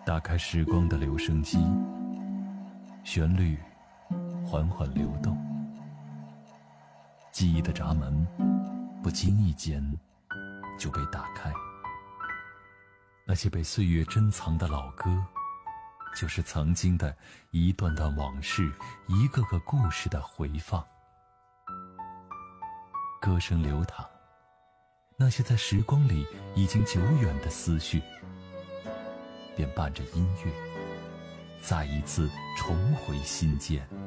打开时光的留声机，旋律缓缓流动，记忆的闸门不经意间就被打开。那些被岁月珍藏的老歌，就是曾经的一段段往事，一个个故事的回放。歌声流淌，那些在时光里已经久远的思绪，便伴着音乐再一次重回心间。